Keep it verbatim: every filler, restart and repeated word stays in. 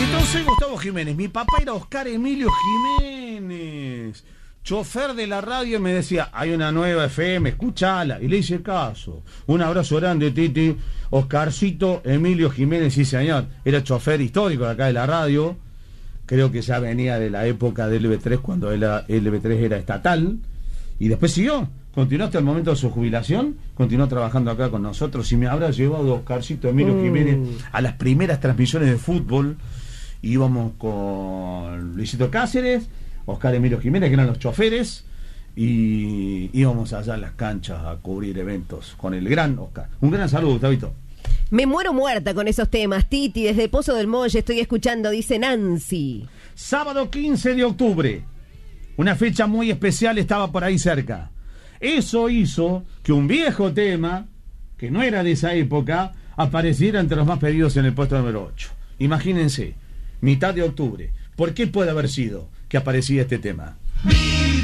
Entonces soy Gustavo Jiménez. Mi papá era Oscar Emilio Jiménez, chofer de la radio, y me decía, hay una nueva F M, escúchala. Y le hice caso. Un abrazo grande, Titi. Oscarcito Emilio Jiménez, sí señor. Era chofer histórico de acá de la radio. Creo que ya venía de la época del L B tres, cuando el L B tres era estatal. Y después siguió. Continuó hasta el momento de su jubilación. Continuó trabajando acá con nosotros. Y me habrá llevado Oscarcito Emilio mm. Jiménez a las primeras transmisiones de fútbol. Íbamos con Luisito Cáceres, Oscar Emilio Jiménez, que eran los choferes, y íbamos allá a las canchas a cubrir eventos con el gran Oscar. Un gran saludo, Gustavito. Me muero muerta con esos temas, Titi. Desde Pozo del Molle estoy escuchando, dice Nancy. Sábado quince de octubre, una fecha muy especial estaba por ahí cerca. Eso hizo que un viejo tema, que no era de esa época, apareciera entre los más pedidos en el puesto número ocho. Imagínense, mitad de octubre. ¿Por qué puede haber sido que aparecía este tema?